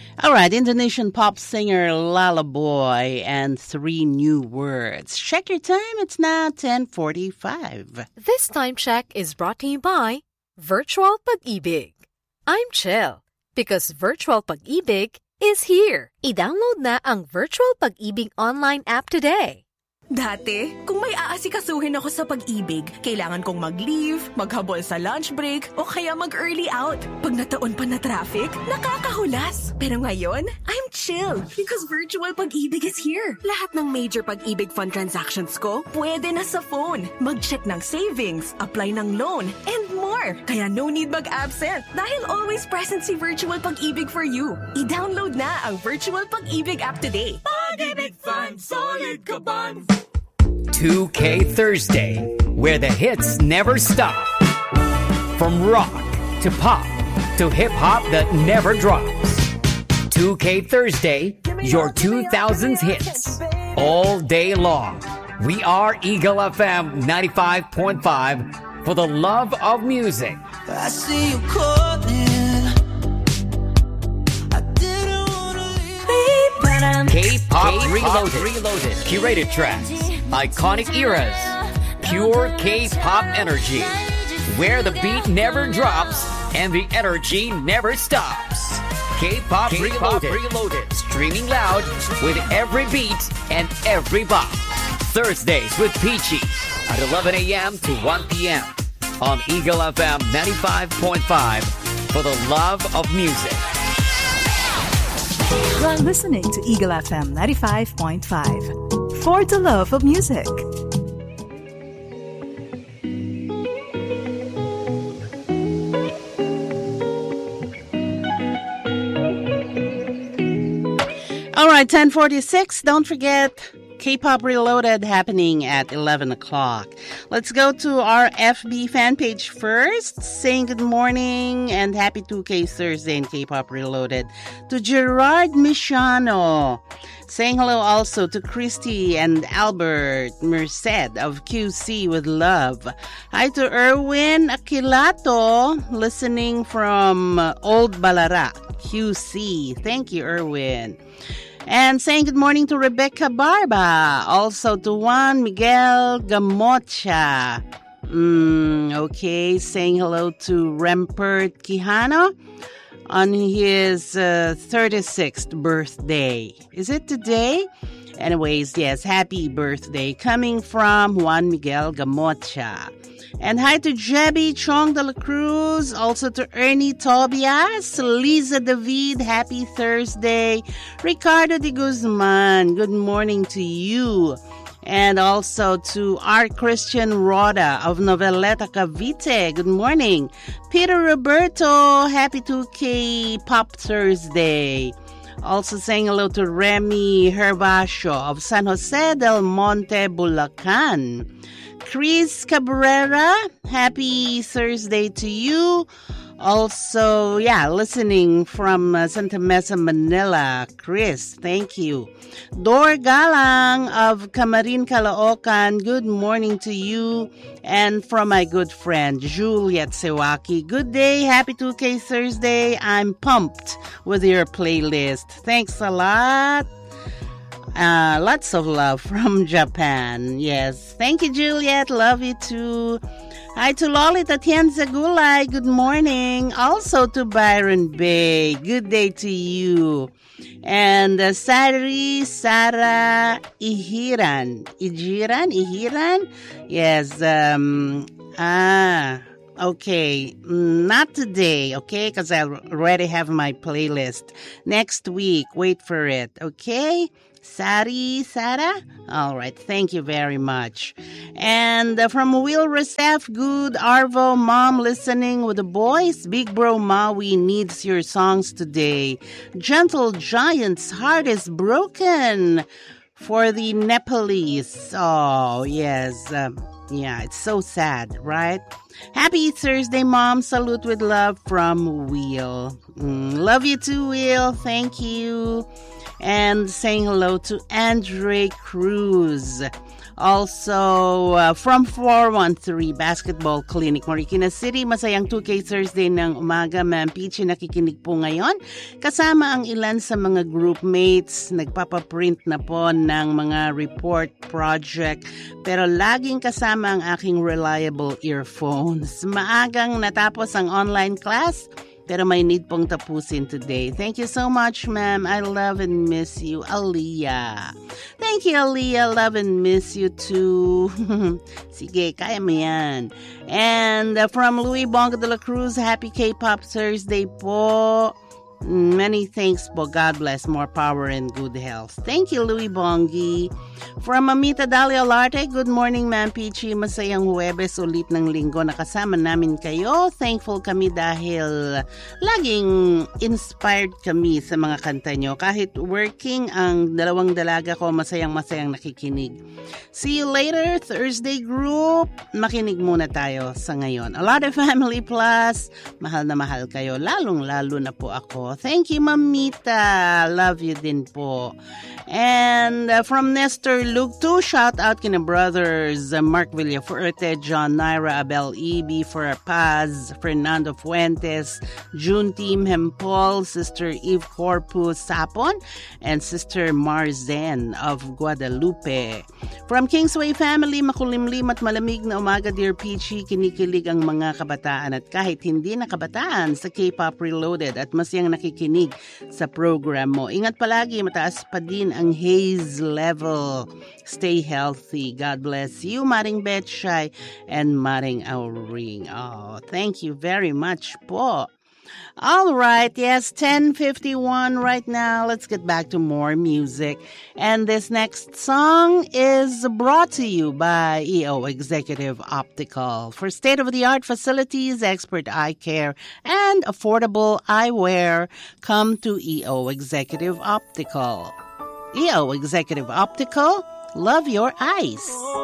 All right, Indonesian pop singer Lala Boy and 3 new words. Check your time, it's now 10:45. This time check is brought to you by Virtual Pag-ibig. I'm chill because Virtual Pag-ibig is here. I-download na ang Virtual Pag-ibig online app today. Dati, kung may aasikasuhin ako sa pag-ibig, kailangan kong mag-leave, maghabol sa lunch break, o kaya mag-early out. Pag nataon pa na traffic, nakakahulas. Pero ngayon, I'm chill because Virtual Pag-ibig is here. Lahat ng major pag-ibig fund transactions ko, pwede na sa phone. Mag-check ng savings, apply ng loan, and more. Kaya no need mag-absent dahil always present si Virtual Pag-ibig for you. I-download na ang Virtual Pag-ibig app today. Pag-ibig Fund, solid ka bang? 2K Thursday, where the hits never stop. From rock to pop to hip-hop that never drops. 2K Thursday, your 2000s hits. All day long. We are Eagle FM 95.5 for the love of music. I see you calling. I didn't wanna leave. K-Pop Reloaded. Curated tracks. Iconic eras. Pure K-Pop energy. Where the beat never drops and the energy never stops. K-Pop Reloaded. Streaming loud with every beat and every bop. Thursdays with Peachy at 11 a.m. to 1 p.m. on Eagle FM 95.5 for the love of music. You're listening to Eagle FM 95.5 for the love of music. All right, 10:46. Don't forget K-Pop Reloaded happening at 11 o'clock. Let's go to our FB fan page first. Saying good morning and happy 2K Thursday in K-Pop Reloaded to Gerard Michano. Saying hello also to Christy and Albert Merced of QC with love. Hi to Erwin Aquilato, listening from Old Balara, QC. Thank you, Erwin. And saying good morning to Rebecca Barba. Also to Juan Miguel Gamocha. Okay, saying hello to Rempert Quijano on his 36th birthday. Is it today? Anyways, yes, happy birthday. Coming from Juan Miguel Gamocha. And hi to Jebby Chong de la Cruz, also to Ernie Tobias, Liza David, happy Thursday, Ricardo de Guzman, good morning to you. And also to R. Christian Roda of Noveleta Cavite, good morning. Peter Roberto, happy 2K Pop Thursday. Also saying hello to Remy Herbacio of San Jose del Monte, Bulacan. Chris Cabrera, happy Thursday to you. Also, listening from Santa Mesa, Manila. Chris, thank you. Dor Galang of Camarin, Caloocan, good morning to you. And from my good friend, Juliet Sewaki, good day, happy 2K Thursday. I'm pumped with your playlist. Thanks a lot. Lots of love from Japan. Yes. Thank you, Juliet. Love you too. Hi to Lolita Tienza Gulay. Good morning. Also to Byron Bay. Good day to you. And Sari Sara Ihiran. Ihiran? Yes. Okay. Not today, okay? Because I already have my playlist. Next week. Wait for it, okay? Sarah? All right, thank you very much. And from Will Resef, good Arvo mom listening with the boys. Big Bro Maui needs your songs today. Gentle Giant's heart is broken for the Nepalese. Oh, yes. It's so sad, right? Happy Thursday, Mom. Salute with love from Will. Love you too, Will. Thank you. And saying hello to Andre Cruz. Also, from 413 Basketball Clinic, Marikina City, masayang 2K Thursday ng umaga. Ma'am Peachy, nakikinig po ngayon. Kasama ang ilan sa mga group mates, nagpapaprint na po ng mga report project. Pero laging kasama ang aking reliable earphones. Maagang natapos ang online class, pero may need pong tapusin today. Thank you so much, ma'am. I love and miss you, Aliyah. Thank you, Aliyah. Love and miss you too. Sige, kaya mo yan. And from Louis Bongo de la Cruz, happy K-Pop Thursday po. Many thanks po. God bless. More power and good health. Thank you, Louis Bongi. From Amita Dalia Larte, good morning, Ma'am Peachy. Masayang Huwebes ulit ng linggo. Nakasama namin kayo. Thankful kami dahil laging inspired kami sa mga kanta nyo. Kahit working ang dalawang dalaga ko, masayang nakikinig. See you later, Thursday group. Makinig muna tayo sa ngayon. A lot of Family Plus. Mahal na mahal kayo. Lalong-lalo na po ako. Thank you, Mamita. Love you din po. And from Nestor Luke 2, shout out kina brothers Mark Villafuerte, John Naira, Abel E.B. for Paz, Fernando Fuentes, June Team Hempol, Sister Eve Corpus Sapon, and Sister Marzen of Guadalupe. From Kingsway Family, makulimlim at malamig na umaga, Dear Peachy. Kinikilig ang mga kabataan at kahit hindi na kabataan sa K-Pop Reloaded at masyang nakikinig sa program mo. Ingat palagi, mataas pa din ang haze level. Stay healthy. God bless you, Maring Betchay and Maring Auring. Oh, thank you very much po. All right, yes, 10:51 right now. Let's get back to more music. And this next song is brought to you by EO Executive Optical. For state-of-the-art facilities, expert eye care, and affordable eyewear, come to EO Executive Optical. EO Executive Optical, love your eyes.